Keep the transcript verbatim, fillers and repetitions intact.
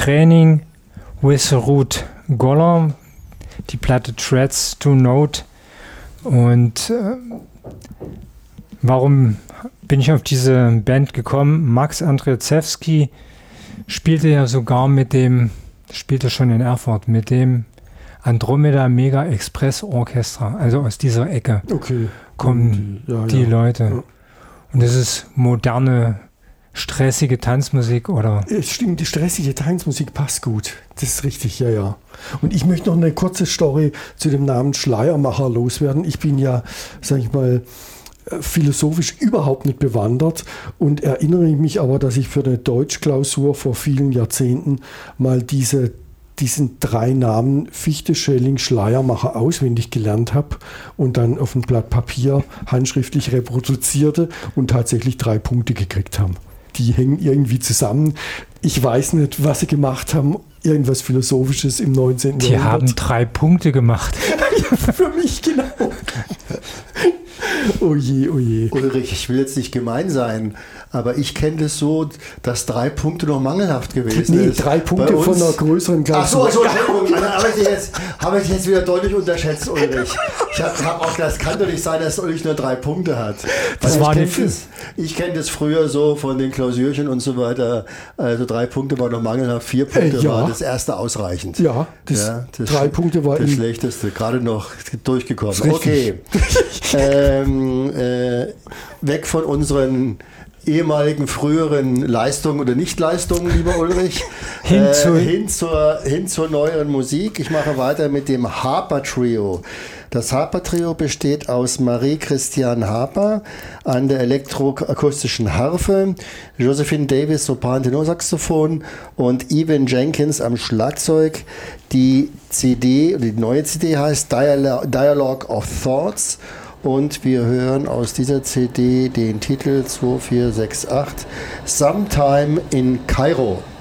Training with Ruth Goller, die Platte Threads to Note. Und äh, warum bin ich auf diese Band gekommen? Max Andrzejewski spielte ja sogar mit dem, spielte schon in Erfurt, mit dem Andromeda Mega Express Orchestra. Also aus dieser Ecke okay. kommen die, ja, die ja. Leute. Ja. Und das ist moderne, stressige Tanzmusik, oder? Es stimmt, die stressige Tanzmusik passt gut. Das ist richtig, ja, ja. Und ich möchte noch eine kurze Story zu dem Namen Schleiermacher loswerden. Ich bin ja, sag ich mal, philosophisch überhaupt nicht bewandert und erinnere mich aber, dass ich für eine Deutschklausur vor vielen Jahrzehnten mal diese, diesen drei Namen Fichte, Schelling, Schleiermacher auswendig gelernt habe und dann auf ein Blatt Papier handschriftlich reproduzierte und tatsächlich drei Punkte gekriegt haben. Die hängen irgendwie zusammen. Ich weiß nicht, was sie gemacht haben. Irgendwas Philosophisches im neunzehnten Die Jahrhundert. Die haben drei Punkte gemacht. Ja, für mich genau. Oh je, oh je. Ulrich, ich will jetzt nicht gemein sein, aber ich kenne das so, dass drei Punkte noch mangelhaft gewesen nee, ist. Nee, drei Punkte von einer größeren Klasse. Ach so, so, Entschuldigung, dann habe ich, jetzt, hab ich jetzt wieder deutlich unterschätzt, Ulrich. Ich hab, hab auch, das kann doch nicht sein, dass Ulrich nur drei Punkte hat. Das also war ich kenne das, ich kenn das früher so von den Klausürchen und so weiter. Also drei Punkte war noch mangelhaft, vier Punkte äh, ja. war das erste ausreichend. Ja, das, ja, das drei Punkte war das schlechteste, gerade noch durchgekommen. Okay. ähm, äh, weg von unseren ehemaligen früheren Leistungen oder Nichtleistungen, lieber Ulrich, hin, äh, zu hin, zur, hin zur neueren Musik. Ich mache weiter mit dem Harper Trio. Das Harper Trio besteht aus Marie-Christiane Harper an der elektroakustischen Harfe, Josephine Davis Sopran Tenorsaxophon und Evan Jenkins am Schlagzeug. Die C D, die neue C D heißt Dialogue, Dialogue of Thoughts. Und wir hören aus dieser C D den Titel zwei vier sechs acht Sometime in Kairo.